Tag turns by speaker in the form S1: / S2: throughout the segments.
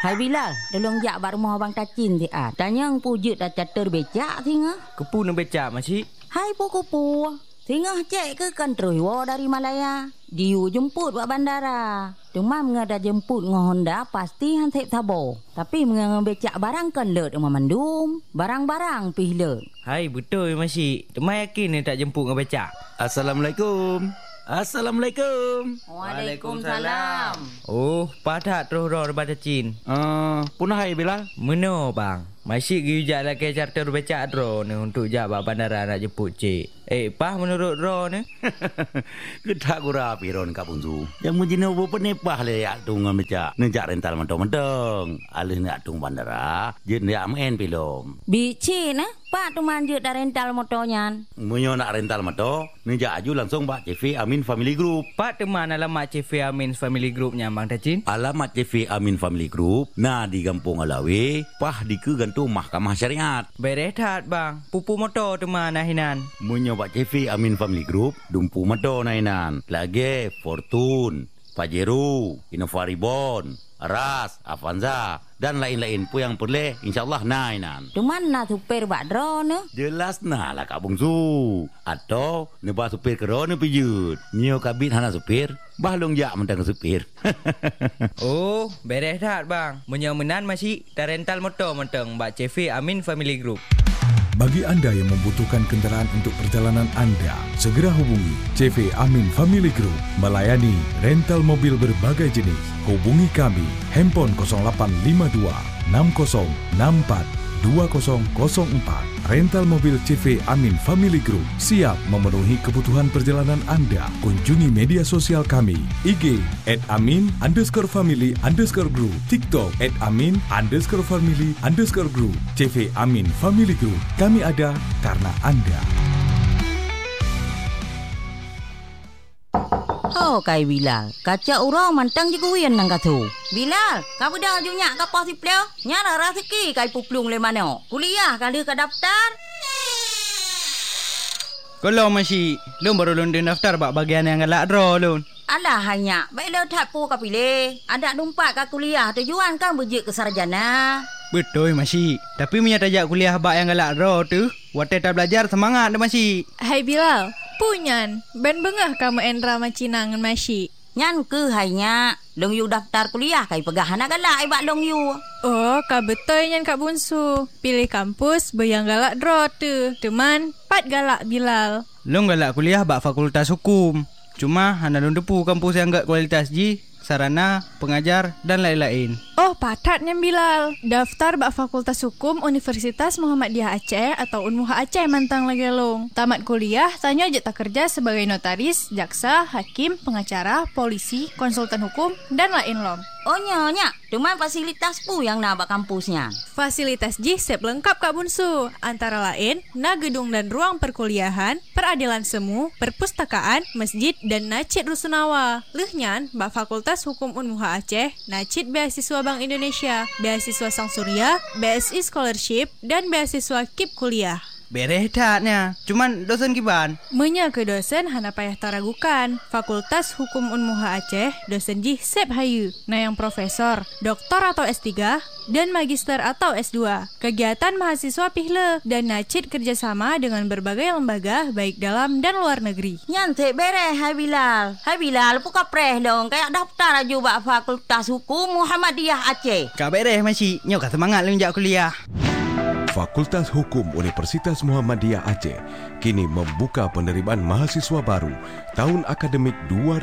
S1: Hai Bilal, tolong jak bak rumah abang Tacin ti ah. Tanya ang pujut dah catur becak tinga.
S2: Kepu nak becak masih?
S1: Hai puku-pu. Tinga cek ke kan terus dari Malaya. Diu jemput buat bandara. Demam ngada jemput ngah Honda pasti han tep tabo. Tapi mengang becak barang kan lut rumah mandum. Barang-barang pih lut.
S2: Hai betul masih. Temai yakin ni tak jemput ngah becak.
S3: Assalamualaikum. Assalamualaikum.
S1: Waalaikumsalam.
S2: Oh, padat terus roh daripada Cin.
S3: Punah hai Bilal.
S2: Meno bang. Masih gijak lah ke charter becak ro ni untuk jak bak bandara nak jemput cik. Pah menurut ro ni?
S3: Kedak gura piron Kak Bunzu. Yang mujina bu penepah le yak tungan becak. Nejak rental mentong-mentong. Alih nak tung bandara, jet nak main pilom.
S1: Bici nah, pak tu manjut dah rental motornya.
S3: Munyo nak rental motor, nejak aju langsung bak CV Amin Family Group.
S2: Pak teman alamat CV Amin Family Groupnya bang Tacin.
S3: Alamat CV Amin Family Group na di Kampung Alawi, pah di ke gantung Mahkamah Syariat.
S2: Berehat bang. Pupu motor teman nahinan.
S3: Munyo bak CV Amin Family Group, dumpu motor nahinan. Lagi Fortune, Pajero, Innova Reborn, Ras, Avanza dan lain-lain pun yang boleh insyaAllah nainan.
S1: Cuman nak supir bak drone ne?
S3: Jelas nah lah Kak Bungsu. Atau nebah supir ke drone pijut. Nyo kabit hana supir, bahlong jak mentang supir.
S2: Oh, beres dah bang. Menyamenan masih dah rental motor mentang bak CV Amin Family Group.
S4: Bagi anda yang membutuhkan kenderaan untuk perjalanan anda, segera hubungi CV Amin Family Group melayani rental mobil berbagai jenis. Hubungi kami, handphone 0852 6064 2004. Rental mobil CV Amin Family Group siap memenuhi kebutuhan perjalanan anda. Kunjungi media sosial kami, IG @amin_family_group, TikTok @amin_family_group, CV Amin Family Group. Kami ada karena anda.
S1: Oh, kai Bilal. Kaca urang mantang je kuian nang katu. Bilal, kau dah junyak ke pos sipleo? Nyara rezeki kai puplung le mana? Kuliah kali ke daftar?
S2: Kalau masih, lu baru lundin daftar bak bagian yang galak draw lu.
S1: Alah hanya, baik le tak pu ka pilih. Ada numpak ke kuliah tujuan kan berjek ke sarjana.
S2: Betul masih. Tapi punya tajak kuliah bak yang galak draw tu, waktu tak belajar semangat dah masih.
S5: Hai Bilal, punyan. Ben bengah kamu Endra macinangan masih.
S1: Nyan ke hanya long yu daftar kuliah kai pegah anak galak ibak long yu.
S5: Oh, kak betul nyan Kak Bunsu. Pilih kampus bayang galak draw tu. Teman, pat galak Bilal.
S2: Long galak kuliah bak fakultas hukum. Cuma hana long depu kampus yang gak kualitas ji, sarana, pengajar dan lain-lain.
S5: Oh, patatnya Bilal. Daftar bak Fakultas Hukum Universitas Muhammadiyah Aceh atau Unmuha Aceh mantang lagi long. Tamat kuliah, tanya aja tak kerja sebagai notaris, jaksa, hakim, pengacara, polisi, konsultan hukum dan lain lom.
S1: Oh nyonya, cuma fasilitas pu yang nak bak kampusnya.
S5: Fasilitas sep lengkap Kak Bunsu. Antara lain, na gedung dan ruang perkuliahan, peradilan semu, perpustakaan, masjid dan nacit rusunawa. Lehnyan, bak Fakultas Hukum Unmuha Aceh, nacit beasiswa Bank Indonesia, beasiswa Sang Surya, BSI Scholarship dan beasiswa KIP kuliah.
S2: Beres taknya. Cuman dosen kiban.
S5: Menya ke dosen hana payah taragukan. Fakultas Hukum Unmuha Aceh, dosen ji sep hayu. Na yang profesor, doktor atau S3 dan magister atau S2. Kegiatan mahasiswa pihle dan nacit kerjasama dengan berbagai lembaga baik dalam dan luar negeri.
S1: Nyantik beres hai Bilal. Hai Bilal puka preh dong kayak daftar aja bak Fakultas Hukum Muhammadiyah Aceh.
S2: Kak beres masih. Nyok semangat lu njak kuliah.
S4: Fakultas Hukum Universitas Muhammadiyah Aceh kini membuka penerimaan mahasiswa baru tahun akademik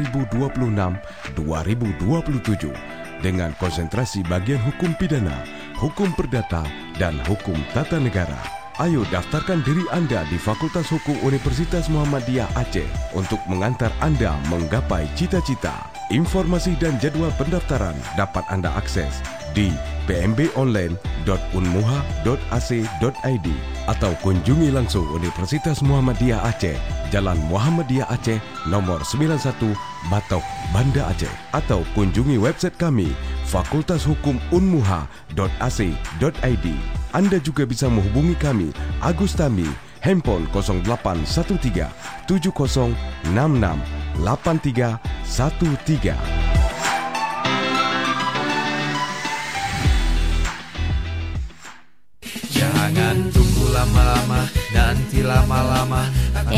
S4: 2026-2027 dengan konsentrasi bagian hukum pidana, hukum perdata, dan hukum tata negara. Ayo daftarkan diri anda di Fakultas Hukum Universitas Muhammadiyah Aceh untuk mengantar anda menggapai cita-cita. Informasi dan jadual pendaftaran dapat anda akses di pmbonline.unmuha.ac.id atau kunjungi langsung Universitas Muhammadiyah Aceh, Jalan Muhammadiyah Aceh, nomor 91, Batok, Banda Aceh, atau kunjungi website kami fakultashukumunmuha.ac.id. Anda juga bisa menghubungi kami, Agus Tami, handphone 0813 7066 8313.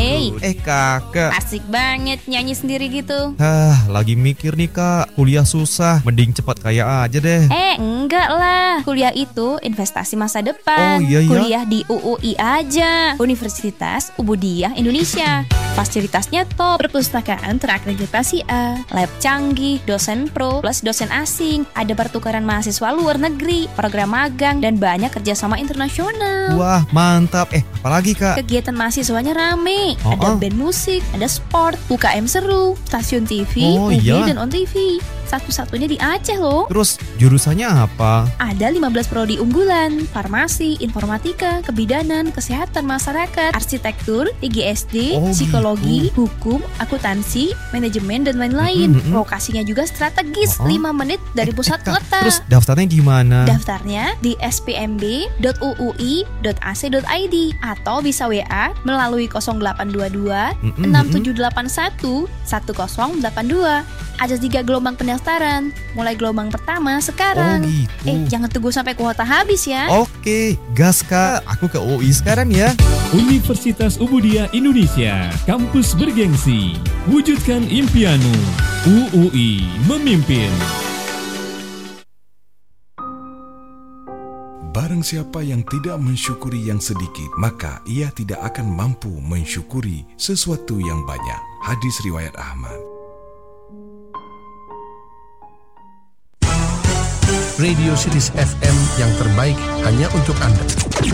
S6: Kakak.
S7: Asik banget nyanyi sendiri gitu.
S6: Lagi mikir nih kak, kuliah susah, mending cepat kaya aja deh.
S7: Enggak lah. Kuliah itu investasi masa depan.
S6: Oh, iya.
S7: Kuliah di UUI aja, Universitas Ubudiyah Indonesia. Fasilitasnya top, perpustakaan terakreditasi A, lab canggih, dosen pro, plus dosen asing, ada pertukaran mahasiswa luar negeri, program magang, dan banyak kerjasama internasional.
S6: Wah, mantap. Apalagi kak?
S7: Kegiatan mahasiswanya rame. Ada band musik, ada sport, UKM seru, stasiun TV, UB dan On TV. Satu-satunya di Aceh loh.
S6: Terus jurusannya apa?
S7: Ada 15 prodi unggulan, farmasi, informatika, kebidanan, kesehatan masyarakat, arsitektur, IGSD, psikologi, hukum, akuntansi, manajemen, dan lain-lain. Lokasinya juga strategis, 5 menit dari pusat kota.
S6: Terus daftarnya gimana?
S7: Daftarnya di spmb.uui.ac.id atau bisa WA melalui 0822 6781 1082. Ada 3 gelombang pendaftaran. Mulai gelombang pertama sekarang.
S6: Gitu.
S7: Jangan tunggu sampai kuota habis ya.
S6: Oke, gas kak. Aku ke UI sekarang ya.
S8: Universitas Ubudiyah Indonesia, kampus bergengsi. Wujudkan impianmu. UUI memimpin.
S4: Barang siapa yang tidak mensyukuri yang sedikit, maka ia tidak akan mampu mensyukuri sesuatu yang banyak. Hadis riwayat Ahmad.
S9: Radio Series FM yang terbaik hanya untuk Anda.